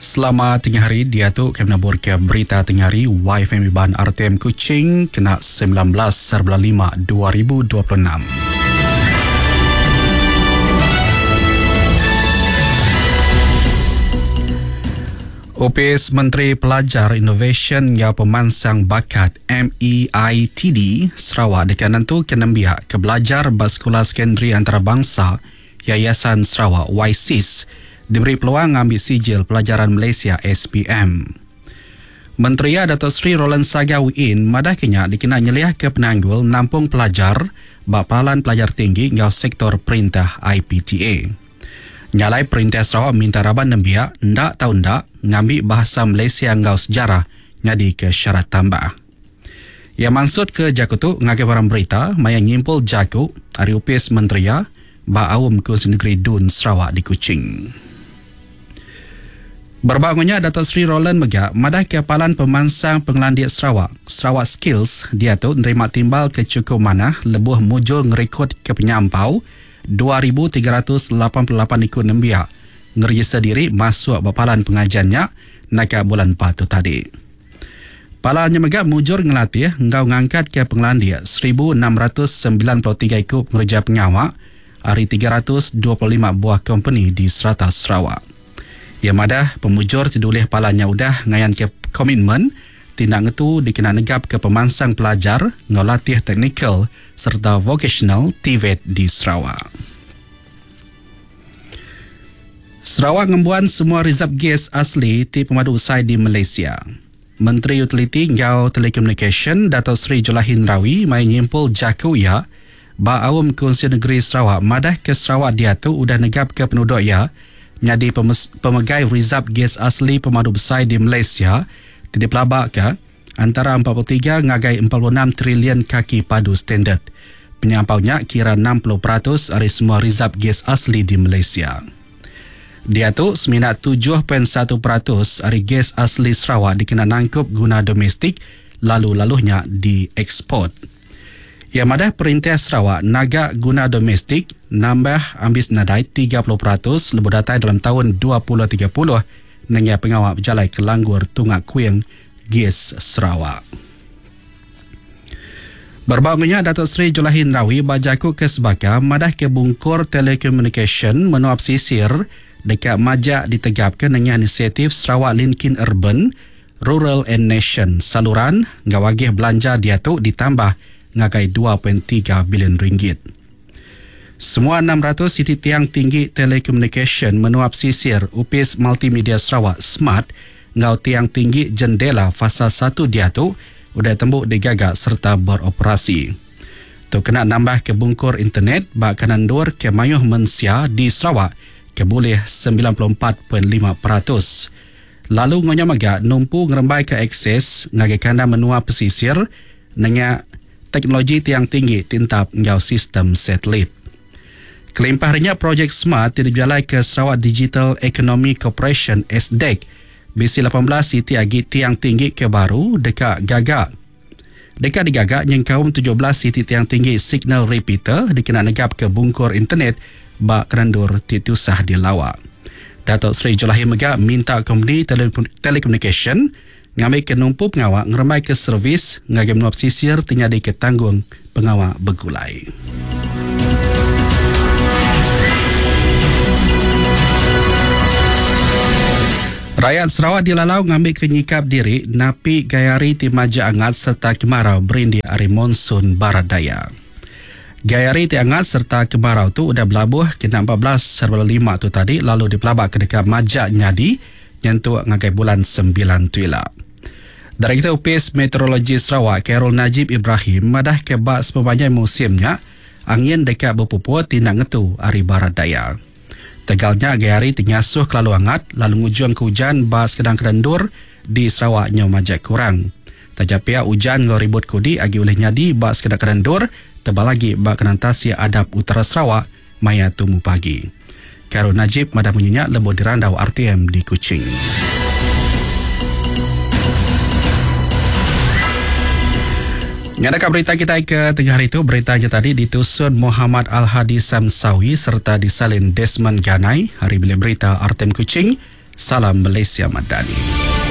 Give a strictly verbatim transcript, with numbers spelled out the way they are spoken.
Selamat tengah hari, dia tu kami nabur ke berita tengah hari Y F M Ban R T M Kuching kena sembilan belas lima dua ribu dua puluh enam. Opis Menteri Pelajar Innovation yang pemansang bakat M E I T D Sarawak dekat nantu kena biak ke belajar bas sekolah sekondari antarabangsa Yayasan Sarawak Y S I S diberi peluang ambil sijil pelajaran Malaysia S P M. Menteri Datuk Seri Roland Sagawin madah kenya dikena nyeliah ke penanggul nampung pelajar bak pahalan pelajar tinggi ngau sektor perintah I P T A. Nyalai perintah Sarawak minta raban nembiak ndak tahu ndak ngambil bahasa Malaysia ngau sejarah nyadi ke syarat tambah. Yang maksud ke jaku tu ngagai barang berita maya nyimpul jaku hari upis Menteri ba awam Kursi Negeri Dun Sarawak di Kuching. Berbangunnya Datuk Seri Roland Megak madah kepalan pemansang pengelandiat Sarawak Sarawak Skills dia tu nerima timbal ke cukup mana lebuh mujur ngerekod ke penyampau dua ribu tiga ratus lapan puluh lapan ikut nembiak ngerejista diri masuk bapalan pengajannya naga bulan empat tu tadi. Palanya Megak mujur ngelatih ngau ngangkat ke pengelandiat seribu enam ratus sembilan puluh tiga ikut pengerja pengawak hari tiga ratus dua puluh lima buah company di serata Sarawak. Yang madah pemujur tidulih palanya udah ngayan ke komitmen tindak ngetu dikena negap ke pemansang pelajar ngolatih teknikal serta vocational T V E T di Sarawak. Sarawak ngembuan semua rizab gas asli ti pemadu usai di Malaysia. Menteri Utiliti ngau Telekomunikasi Datuk Seri Jolahin Rawi mai nyimpul jaku ya ba awam Kursi Negeri Sarawak madah ke Sarawak dia tu udah negap ke penduduk ya nyadi pemegai rizab gas asli pemadu besar di Malaysia tidak pelabak ke antara empat puluh tiga ngagai empat puluh enam trilion kaki padu standard. Penyampaunya kira enam puluh peratus dari semua rizab gas asli di Malaysia. Dia tu seminat tujuh perpuluhan satu peratus dari gas asli Sarawak dikena nangkup guna domestik lalu-lalunya diekspor. Yang madah perintah Sarawak naga guna domestik nambah ambis nadai tiga puluh peratus lebih datai dalam tahun dua ribu tiga puluh nengya pengawal berjalai ke Langgur Tungak Kuing Gas Sarawak. Berbangunnya Datuk Seri Jolahin Rawi bajaku ke sebaka madah ke bungkur telekomunikasi menuap sisir dekat majak ditegapkan dengan inisiatif Sarawak Linkin Urban Rural and Nation saluran ngawagih belanja dia tu ditambah ngagai dua perpuluhan tiga bilion ringgit. Semua enam ratus siti tiang tinggi telekomunikasi menuap sisir upis multimedia Sarawak Smart ngau tiang tinggi jendela fasa satu dia tu udah tembuk digagak serta beroperasi. Tu kena nambah ke bungkur internet bak kanan dur ke mayuh mensia di Sarawak ke boleh sembilan puluh empat perpuluhan lima peratus. Lalu ngonya maga numpu ngerembai ke akses ngagai kanda menuap pesisir dengan teknologi tiang tinggi tintap ngau sistem satelit. Kelimpahnya projek Smart tidak berjalai ke Sarawak Digital Economy Corporation S D E C B C lapan belas siti agi tiang tinggi ke baru dekat gagak. Dekat digagak yang kaum tujuh belas siti tiang tinggi signal repeater dikena negap ke bungkur internet bak kerandur titusah di lawak. Datuk Seri Jolahin Megak minta company telekomunikasi ngambil ke numpu pengawak ngeremai ke servis ngagam menuap sisir tinyadi ke tanggung pengawak begulai. Rakyat Sarawak dilalau ngambil kenyikap diri napi gayari ti maja angat serta kemarau berindi hari monsun barat daya. Gayari ti angat serta kemarau tu udah berlabuh kena empat belas lima tu tadi lalu dipelabak ke dekat maja nyadi nyentuh ngagai bulan sembilan tuila. Direktur Upis Meteorologi Sarawak Khairul Najib Ibrahim madah ke bak sepanjang musimnya angin dekat berpupur tindak ngetu hari barat daya. Tegalnya gayari tingasuh kelalu hangat lalu ngujung ke hujan bas kedang kerendur di Sarawak nyaw majak kurang. Tajapia hujan ngau ribut kudi agi oleh nyadi bas kedang kerendur tebal lagi bak kenantasi adap utara Sarawak maya tumu pagi. Khairul Najib madah menyenyak lebih dirandau R T M di Kuching. Ngadakan berita kita ke tengah hari itu, beritanya tadi ditusun Muhammad Al-Hadi Samsawi serta disalin Desmond Ganai. Hari bila berita R T M Kuching, Salam Malaysia Madani.